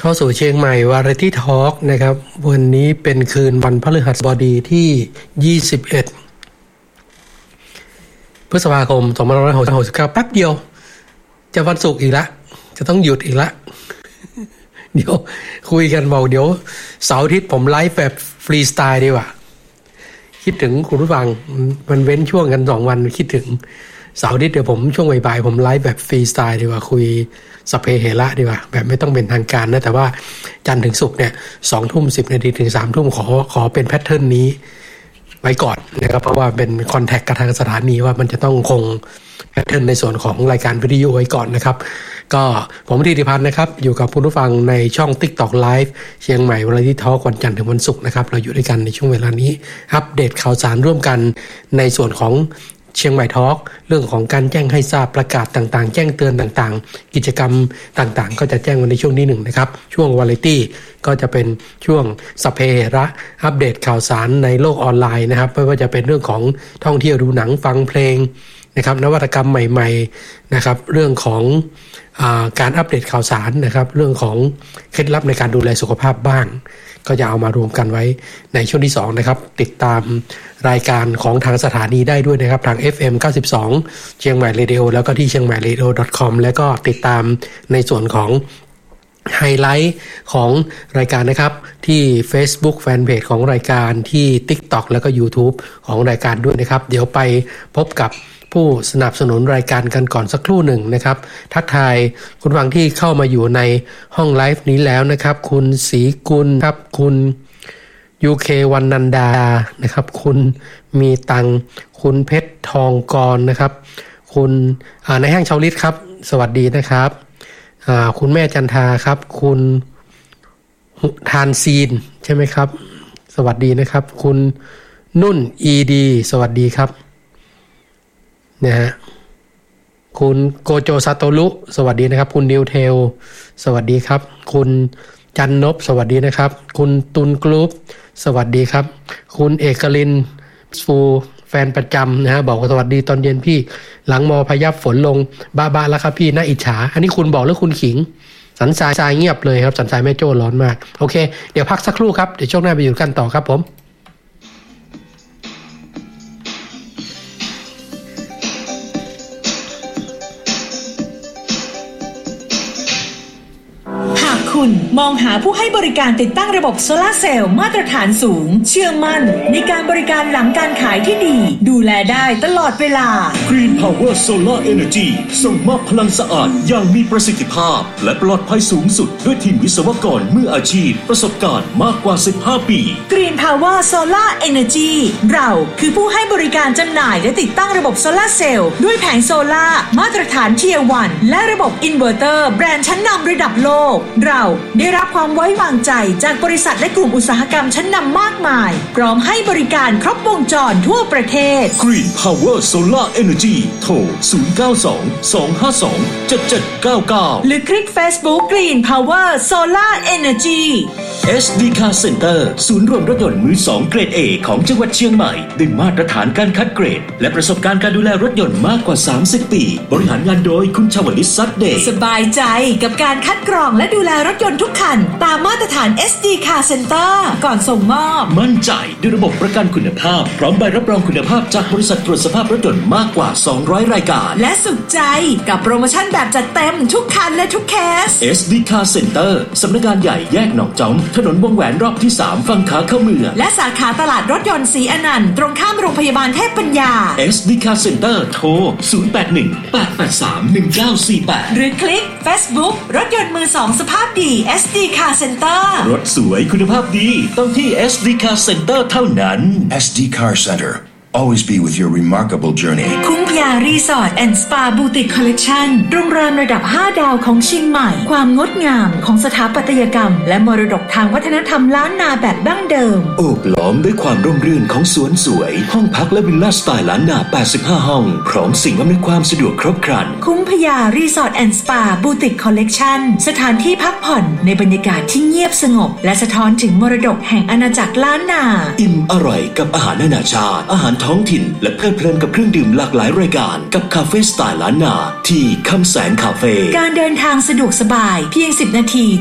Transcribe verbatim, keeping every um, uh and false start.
เข้าสู่เชียงใหม่วาไรตี้ทอล์กนะครับวันนี้เป็นคืนวันพฤหัสบดีที่ยี่สิบเอ็ดพฤษภาคมสองพันห้าร้อยหกสิบเก้าแป๊บเดียวจะวันศุกร์อีกละจะต้องหยุดอีกละเดี๋ยวคุยกันบอกเดี๋ยวเสาร์อาทิตย์ผมไลฟ์แบบฟรีสไตล์ดีกว่าคิดถึงคุณผู้ฟังมันเว้นช่วงกันสองวันคิดถึงเสาร์อาทิตย์เดี๋ยวผมช่วงบ่ายๆผมไลฟ์แบบฟรีสไตล์ดีกว่าคุยสเปเฮระดีกว่าแบบไม่ต้องเป็นทางการนะแต่ว่าจันทร์ถึงศุกร์เนี่ยสองทุ่มสิบนาทีถึงสามทุ่มขอขอเป็นแพทเทิร์นนี้ไว้ก่อนนะครับเพราะว่าเป็นคอนแทคกับทางสถานีว่ามันจะต้องคงแพทเทิร์นในส่วนของรายการวิทยุไว้ก่อนนะครับก็ผมธีติพันธ์นะครับอยู่กับคุณผู้ฟังในช่อง TikTok Live เชียงใหม่วาไรตี้ทอล์กวันจันทร์ถึงวันศุกร์นะครับเราอยู่ด้วยกันในช่วงเวลานี้อัปเดตข่าวสารร่วมกันในส่วนของเชียงใหม่ทอล์กเรื่องของการแจ้งให้ทราบประกาศต่างๆแจ้งเตือนต่างๆกิจกรรมต่างๆก็จะแจ้งวันในช่วงที่หนึ่งนะครับช่วงวาไรตี้ก็จะเป็นช่วงสเปเฮระอัปเดตข่าวสารในโลกออนไลน์นะครับไม่ว่าจะเป็นเรื่องของท่องเที่ยวดูหนังฟังเพลงนะครับนวัตกรรมใหม่ๆนะครับเรื่องของอ่าการอัปเดตข่าวสารนะครับเรื่องของเคล็ดลับในการดูแลสุขภาพบ้างก็จะเอามารวมกันไว้ในช่วงที่สองนะครับติดตามรายการของทางสถานีได้ด้วยนะครับทาง เอฟ เอ็ม เก้าสิบสองเชียงใหม่เรดิโอแล้วก็ที่เชียงใหม่เรดิโอ .com แล้วก็ติดตามในส่วนของไฮไลท์ของรายการนะครับที่ Facebook Fanpage ของรายการที่ TikTok แล้วก็ YouTube ของรายการด้วยนะครับเดี๋ยวไปพบกับผู้สนับสนุนรายการกันก่อนสักครู่หนึ่งนะครับทักทายคุณฟังที่เข้ามาอยู่ในห้องไลฟ์นี้แล้วนะครับคุณศรีกุลครับคุณ ยู เค วันนันดานะครับคุณมีตังคุณเพชรทองกรนะครับคุณอ่าในห้างชาวลิตครับสวัสดีนะครับอ่าคุณแม่จันทาครับคุณทานซีนใช่ไหมครับสวัสดีนะครับคุณนุ่น อี ดี สวัสดีครับนะฮะคุณโกโจซาโตรุสวัสดีนะครับคุณนิวเทลสวัสดีครับคุณจันนพสวัสดีนะครับคุณตุนกรุ๊ปสวัสดีครับคุณเอกลินฟูแฟนประจำนะฮะบอกว่าสวัสดีตอนเย็นพี่หลังมอพยับฝนลงบ้าๆแล้วครับพี่น่าอิจฉาอันนี้คุณบอกหรือคุณขิงสันทรายทรายเงียบเลยครับสันทรายแม่โจ้ร้อนมากโอเคเดี๋ยวพักสักครู่ครับเดี๋ยวช่วงหน้าไปอยู่กันต่อครับผมคุณมองหาผู้ให้บริการติดตั้งระบบโซลาร์เซลล์มาตรฐานสูงเชื่อมั่นในการบริการหลังการขายที่ดีดูแลได้ตลอดเวลา Green Power Solar Energy ส่งมอบพลังสะอาดอย่างมีประสิทธิภาพและปลอดภัยสูงสุดด้วยทีมวิศวกรมืออาชีพประสบการณ์มากกว่าสิบห้าปี Green Power Solar Energy เราคือผู้ให้บริการจำหน่ายและติดตั้งระบบโซลาร์เซลล์ด้วยแผงโซลาร์มาตรฐาน Tier วันและระบบอินเวอร์เตอร์แบรนด์ชั้นนำระดับโลกเราได้รับความไว้วางใจจากบริษัทและกลุ่มอุตสาหกรรมชั้นนำมากมายพร้อมให้บริการครบวงจรทั่วประเทศ Green Power Solar Energy โทรศูนย์ เก้า สอง สอง ห้า สอง เจ็ด เจ็ด เก้า เก้าหรือคลิก Facebook Green Power Solar Energy เอส ดี Car Center ศูนย์รวมรถยนต์มือสองเกรด A ของจังหวัดเชียงใหม่ดึงมาตรฐานการคัดเกรดและประสบการณ์การดูแลรถยนต์มากกว่าสามสิบปีบริหารงานโดยคุณชวลิต ซัดเดชสบายใจกับการคัดกรองและดูแลรถยนต์ทุกคันตามมาตรฐาน เอส ดี Car Center ก่อนส่งมอบมั่นใจด้วยระบบประกันคุณภาพพร้อมใบรับรองคุณภาพจากบริษัทตรวจสภาพรถยนต์มากกว่าสองร้อยรายการและสุขใจกับโปรโมชั่นแบบจัดเต็มทุกคันและทุกเคสเอส ดี Car Center สำนักงานใหญ่แยกหนองจอมถนนวงแหวนรอบที่สามฝั่งขาเข้าเมืองและสาขาตลาดรถยนต์ศรีอนันต์ตรงข้ามโรงพยาบาลเทพปัญญาเอส ดี Car Center โทรศูนย์ แปด หนึ่ง แปด แปด สาม หนึ่ง เก้า สี่ แปดหรือคลิก Facebook รถยนต์มือสองสภาพดี เอส ดี Car Center รถสวยคุณภาพดีต้องที่ เอส ดี Car Center เท่านั้นเอส ดี Car Center Always be with your remarkable journey คุ้มพยารีสอร์ทแอนด์สปาบูติกคอลเลคชั่นโรงแรมระดับห้าดาวของเชียงใหม่ความงดงามของสถาปัตยกรรมและมรดกทางวัฒนธรรมล้านนาแบบดั้งเดิมโอบล้อมด้วยความร่มรื่นของสวนสวยห้องพักและวิลล่าสไตล์ล้านนาแปดสิบห้าห้องพร้อมสิ่งอำนวยความสะดวกครบครันคุ้มพยารีสอร์ทแอนด์สปาบูติกคอลเลคชั่นสถานที่พักผ่อนในบรรยากาศที่เงียบสงบและสะท้อนถึงมรดกแห่งอาณาจักรล้านนาอิ่มอร่อยกับอาหารนานาชาติอาหารท้องถิ่นและเพลิดเพลินกับเครื่องดื่มหลากหลายรายการกับคาเฟ่สไตล์ล้านนาที่คำแสงคาเฟ่การเดินทางสะดวกสบายเพียงสิบนาที